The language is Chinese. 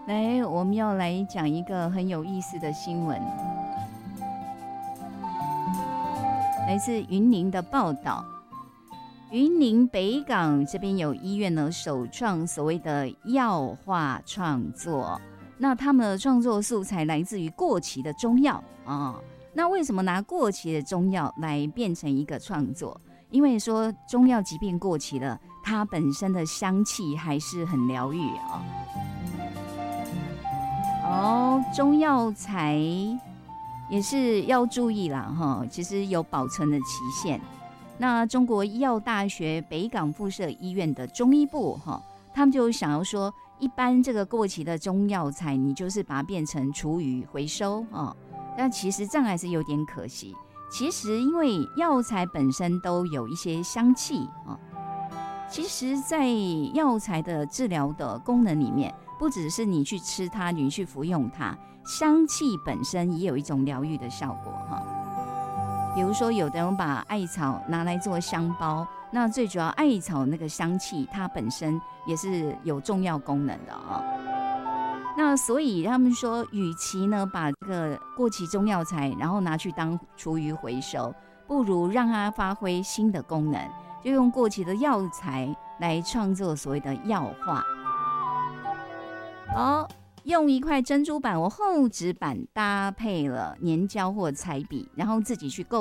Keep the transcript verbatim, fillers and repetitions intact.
来，我们要来讲一个很有意思的新闻，来自云林的报道。云林北港这边有医院呢，首创所谓的药化创作。那他们的创作素材来自于过期的中药啊、哦。那为什么拿过期的中药来变成一个创作？因为说中药即便过期了，它本身的香气还是很疗愈啊。哦，中药材也是要注意啦哈，其实有保存的期限。那中国医药大学北港附设医院的中医部哈，他们就想要说，一般这个过期的中药材，你就是把它变成厨余回收啊，但其实这样还是有点可惜。其实因为药材本身都有一些香气啊，其实在药材的治疗的功能里面，不只是你去吃它，你去服用它，香气本身也有一种疗愈的效果哈。比如说，有的人把艾草拿来做香包，那最主要艾草那个香气，它本身也是有重要功能的啊。那所以他们说，与其呢把这个过期中药材，然后拿去当厨余回收，不如让它发挥新的功能，就用过期的药材来创作所谓的药画。好。用一块珍珠板或厚纸板搭配了粘胶或彩笔，然后自己去构